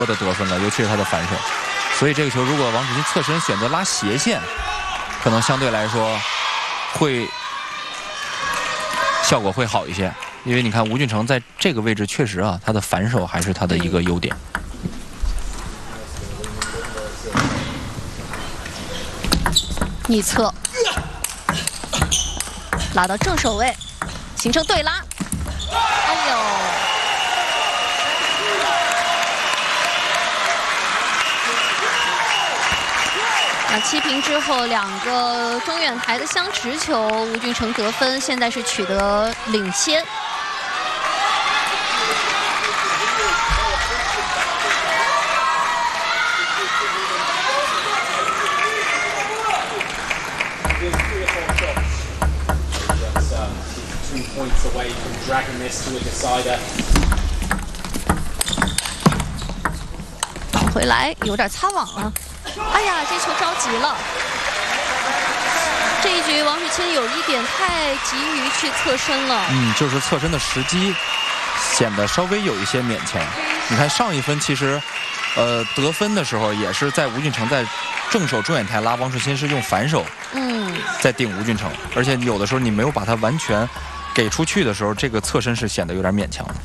多的得分了，尤其是他的反手。所以这个球如果王楚钦侧身选择拉斜线，可能相对来说会效果会好一些。因为你看吴俊成在这个位置确实啊，他的反手还是他的一个优点。 逆侧拉到正手位，形成对拉。哎呦！7平之后，两个中远台的相持球，吴俊成得分，现在是取得领先。倒回来有点擦网了。哎呀，这球着急了。这一局王楚钦有一点太急于去侧身了。 就是侧身的时机显得稍微有一些勉强。你看上一分其实，得分的时候也是在吴俊成在正手中远台拉，王楚钦是用反手，在顶吴俊成，而且有的时候你没有把它完全给出去的时候，这个侧身是显得有点勉强的。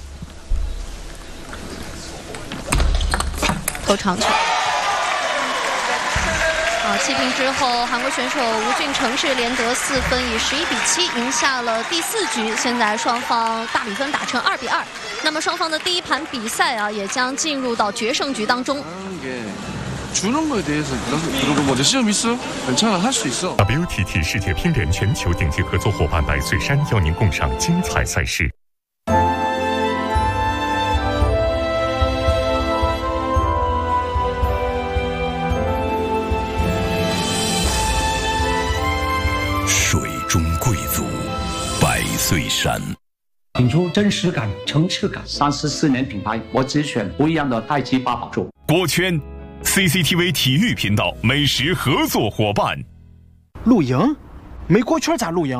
投长球。7平之后，韩国选手吴俊成是连得4分，以11比7赢下了第4局。现在双方大比分打成2比2。那么双方的第一盘比赛啊，也将进入到决胜局当中。 주는 거에 대해서 그리고 먼저 시험 있어? 괜찮아, 할 수 있어. WTT 世界乒联全球顶级合作伙伴百岁山邀您共赏精彩赛事。 水中贵族，百岁山。 品出真实感、层次感。34年品牌，我只选不一样的太极八宝粥。 锅圈 ，CCTV 体育频道美食合作伙伴。 露营？没锅圈咋露营？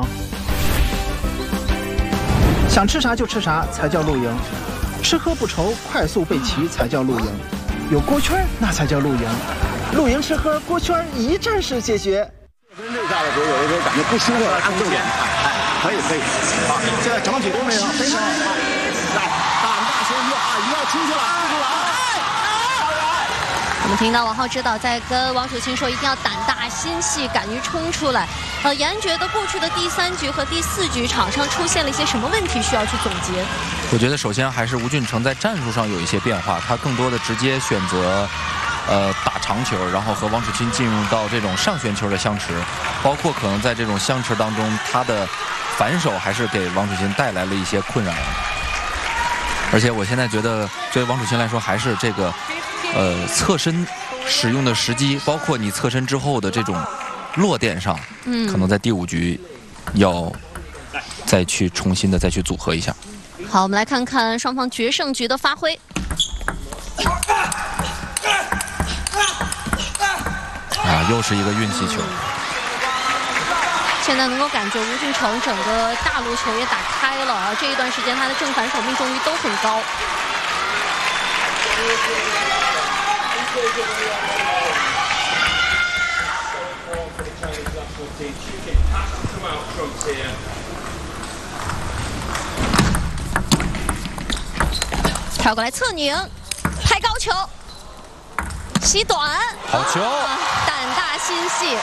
想吃啥就吃啥才叫露营，吃喝不愁，快速备齐才叫露营。有锅圈那才叫露营。露营吃喝锅圈一站式解决。 跟内在的时候，有的时候感觉不舒服，按重点看。 可以，好，现在整体都没有，非常好。来，胆大心细啊，一定要出去了， 我们听到王浩指导在跟王楚钦说，一定要胆大心细，敢于冲出来。延安觉得过去的第3局和第4局场上出现了一些什么问题，需要去总结？ 我觉得首先还是吴俊成在战术上有一些变化，他更多的直接选择。 打长球，然后和王楚钦进入到这种上旋球的相持，包括可能在这种相持当中，他的反手还是给王楚钦带来了一些困扰。而且我现在觉得，对王楚钦来说，还是这个侧身使用的时机，包括你侧身之后的这种落点上，可能在第5局要再去重新的再去组合一下。 好，我们来看看双方决胜局的发挥。 又是一个运气球。 现在能够感觉吴俊成整个大陆球也打开了啊！这一段时间他的正反手命中率都很高。跳过来侧拧，拍高球。 洗短， 好球！ 胆大心细，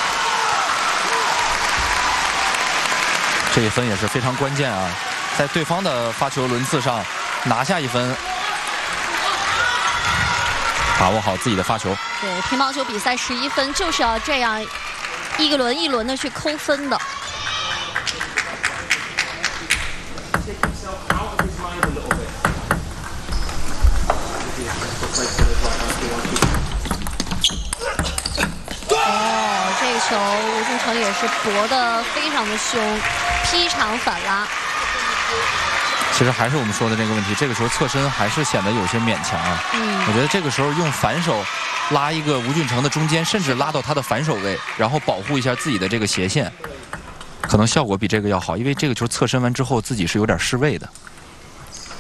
这一分也是非常关键啊，在对方的发球轮次上拿下1分，把握好自己的发球。 对，乒乓球比赛11分就是要这样一轮一轮的去抠分的。 球吴俊成也是搏得非常的凶，劈长反拉。 其实还是我们说的这个问题，这个球侧身还是显得有些勉强啊。我觉得这个时候用反手拉一个吴俊成的中间，甚至拉到他的反手位，然后保护一下自己的这个斜线，可能效果比这个要好，因为这个球侧身完之后自己是有点失位的。